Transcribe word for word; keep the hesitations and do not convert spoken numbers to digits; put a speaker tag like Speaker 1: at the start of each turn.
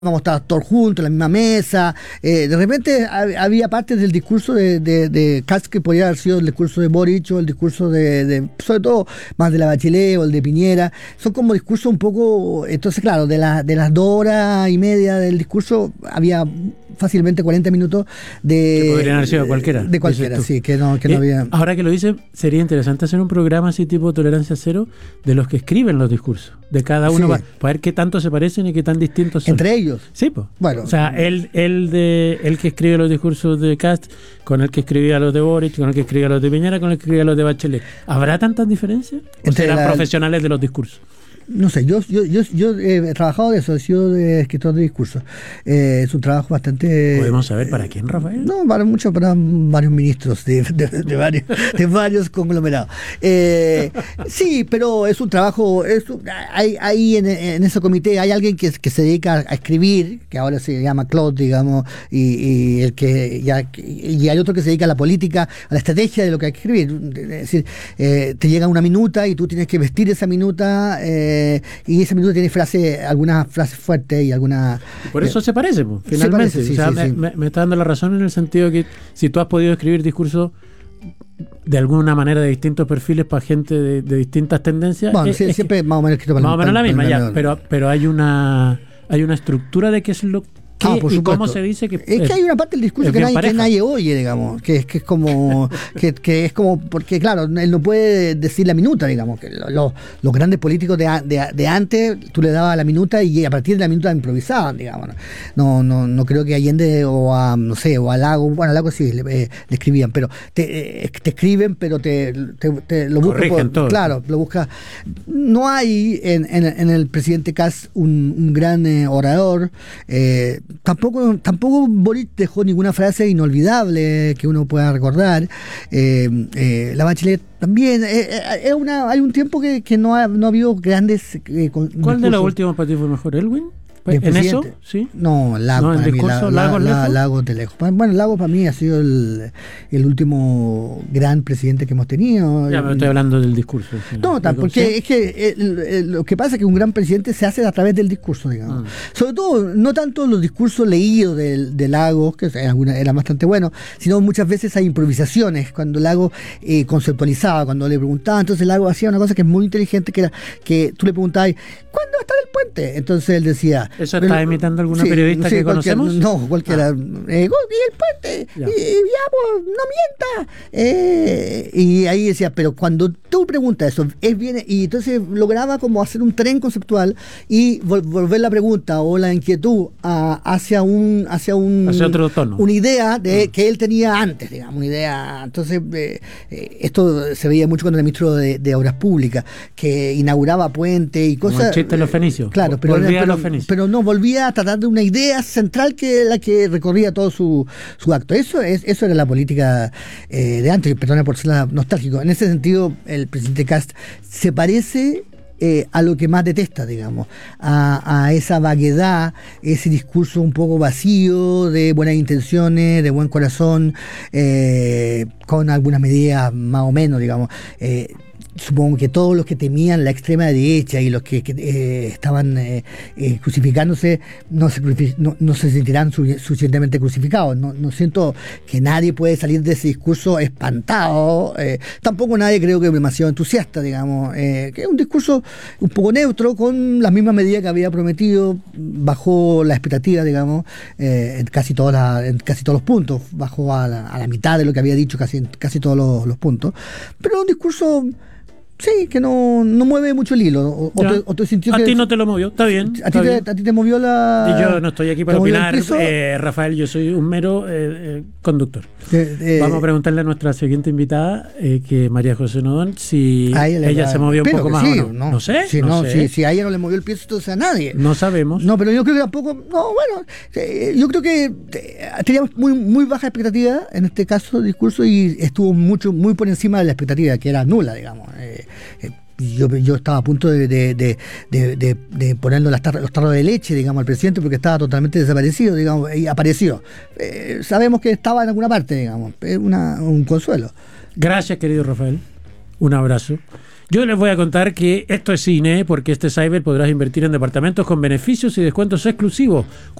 Speaker 1: Vamos a estar todos juntos en la misma mesa. Eh, de repente ha, había partes del discurso de, de, de Kast que podría haber sido el discurso de Boric o el discurso de, de, sobre todo, más de la Bachelet o el de Piñera. Son como discursos un poco. Entonces, claro, de, la, de las dos horas y media del discurso había fácilmente cuarenta minutos de.
Speaker 2: Que podrían haber sido cualquiera.
Speaker 1: De cualquiera, sí, que no, que no
Speaker 2: eh,
Speaker 1: había.
Speaker 2: Ahora que lo dice, sería interesante hacer un programa así tipo Tolerancia Cero de los que escriben los discursos. De cada uno, sí. para, para ver qué tanto se parecen y qué tan distintos son.
Speaker 1: Entre ellos.
Speaker 2: Sí, pues.
Speaker 1: Bueno.
Speaker 2: O sea, el, el, de, el que escribe los discursos de Kast, con el que escribía los de Boric, con el que escribía los de Piñera, con el que escribía los de Bachelet. ¿Habrá tantas diferencias? ¿O entre serán la, profesionales de los discursos?
Speaker 1: No sé, yo yo yo, yo he trabajado de eso, he sido de escritor de discursos. Eh, es un trabajo bastante...
Speaker 2: ¿Podemos saber para quién, Rafael?
Speaker 1: No, para muchos, para varios ministros de, de, de, varios, de varios conglomerados. Eh, sí, pero es un trabajo... Es, hay, hay en, en ese comité hay alguien que, que se dedica a escribir, que ahora se llama Claude, digamos, y, y el que ya, y hay otro que se dedica a la política, a la estrategia de lo que hay que escribir. Es decir, eh, te llega una minuta y tú tienes que vestir esa minuta... Eh, y ese minuto tiene frase, algunas frases fuertes y algunas...
Speaker 2: Por eso eh, se parece, pues, finalmente. Se parece, sí, o sea,
Speaker 1: sí,
Speaker 2: me,
Speaker 1: sí.
Speaker 2: Me, me está dando la razón en el sentido que si tú has podido escribir discursos de alguna manera de distintos perfiles para gente de, de distintas tendencias...
Speaker 1: Bueno,
Speaker 2: es,
Speaker 1: sí,
Speaker 2: es
Speaker 1: siempre que, más o menos escrito para
Speaker 2: Más o menos la misma,
Speaker 1: para
Speaker 2: ya, pero, pero hay una hay una estructura de qué es lo ¿Qué, ah,
Speaker 1: por
Speaker 2: ¿Y
Speaker 1: supuesto.
Speaker 2: cómo se dice que
Speaker 1: es que hay una parte del discurso que nadie, que nadie oye, digamos, que es que es como que, que es como porque claro, él no puede decir la minuta, digamos, que lo, lo, los grandes políticos de, de, de antes tú le dabas la minuta y a partir de la minuta improvisaban, digamos. No no no creo que Allende o a no sé, o a Lago, bueno, a Lago sí le, eh, le escribían, pero te, eh, te escriben, pero te, te, te lo buscan
Speaker 2: todo.
Speaker 1: Claro, lo busca. No hay en, en, en el presidente Kast un, un gran eh, orador, eh, Tampoco, tampoco Boric dejó ninguna frase inolvidable que uno pueda recordar. Eh, eh, la Bachelet también. Eh, eh, una, hay un tiempo que, que no, ha, no ha habido grandes. Eh,
Speaker 2: ¿Cuál
Speaker 1: discursos.
Speaker 2: de los últimos para ti fue mejor? ¿Elwin? ¿En eso? ¿Sí?
Speaker 1: No, Lago.
Speaker 2: No, ¿en discurso?
Speaker 1: La,
Speaker 2: ¿Lagos
Speaker 1: la,
Speaker 2: lejos?
Speaker 1: Lagos de lejos. Bueno, Lagos para mí ha sido el, el último gran presidente que hemos tenido.
Speaker 2: Ya, pero estoy hablando del discurso. Sí.
Speaker 1: No, tan, porque ¿sí? es que el, el, lo que pasa es que un gran presidente se hace a través del discurso, digamos. Ah. Sobre todo, no tanto los discursos leídos de, de Lagos, que eran bastante buenos, sino muchas veces hay improvisaciones, cuando Lagos eh, conceptualizaba, cuando le preguntaba, entonces Lagos hacía una cosa que es muy inteligente, que era que tú le preguntabas, ¿cuándo va a estar el puente? Entonces él decía...
Speaker 2: ¿Eso está pero, imitando alguna sí, periodista sí, que conocemos?
Speaker 1: No, cualquiera. Ah. Eh, y el puente, ya. y, y ya, pues, no mienta. Eh, y ahí decía, pero cuando tú preguntas eso, es bien, y entonces lograba como hacer un tren conceptual y vol- volver la pregunta o la inquietud a, hacia un hacia un
Speaker 2: hacia otro tono,
Speaker 1: una idea de uh-huh. que él tenía antes, digamos, una idea. Entonces eh, eh, esto se veía mucho cuando era ministro de, de Obras Públicas, que inauguraba puente y cosas.
Speaker 2: Como el chiste de los fenicios.
Speaker 1: Claro, pero,
Speaker 2: volvía
Speaker 1: pero,
Speaker 2: a los fenicios.
Speaker 1: pero no volvía a tratar de una idea central que la que recorría todo su, su acto. Eso es eso era la política eh, de antes. Perdona por ser nostálgico. En ese sentido, el presidente Kast se parece eh, a lo que más detesta, digamos, a, a esa vaguedad, ese discurso un poco vacío de buenas intenciones, de buen corazón, eh, con algunas medidas más o menos, digamos. Eh, Supongo que todos los que temían la extrema derecha y los que, que eh, estaban eh, eh, crucificándose no se, no, no se sentirán su, suficientemente crucificados. No, no siento que nadie puede salir de ese discurso espantado. Eh, tampoco nadie creo que demasiado entusiasta, digamos. Eh, que es un discurso un poco neutro, con las mismas medidas que había prometido, bajó la expectativa, digamos, eh, en, casi todas la, en casi todos los puntos. Bajó a la, a la mitad de lo que había dicho casi en casi todos los, los puntos. Pero un discurso... Sí, que no, no mueve mucho el hilo. O, o te, o te sintió
Speaker 2: a
Speaker 1: que,
Speaker 2: ti no te lo movió, está bien.
Speaker 1: A, ti, te,
Speaker 2: bien.
Speaker 1: a ti te movió la...
Speaker 2: Y yo no estoy aquí para opinar, eh, Rafael, yo soy un mero eh, eh, conductor. Eh, eh, Vamos a preguntarle a nuestra siguiente invitada, eh, que María José Nodón, si ella, ella se movió un poco más sí, o no.
Speaker 1: no.
Speaker 2: No sé.
Speaker 1: Sí,
Speaker 2: no
Speaker 1: no,
Speaker 2: sé.
Speaker 1: Si, si a ella no le movió el pie, entonces a nadie.
Speaker 2: No sabemos.
Speaker 1: No, pero yo creo que tampoco... No, bueno, eh, yo creo que teníamos muy, muy baja expectativa en este caso del discurso y estuvo mucho muy por encima de la expectativa, que era nula, digamos. Eh, eh, Yo, yo estaba a punto de, de, de, de, de, de ponerle las tar- los tarros de leche, digamos, al presidente, porque estaba totalmente desaparecido, digamos, y apareció. Eh, sabemos que estaba en alguna parte, digamos, es una, un consuelo.
Speaker 2: Gracias, querido Rafael. Un abrazo. Yo les voy a contar que esto es cine, porque este Cyber podrás invertir en departamentos con beneficios y descuentos exclusivos.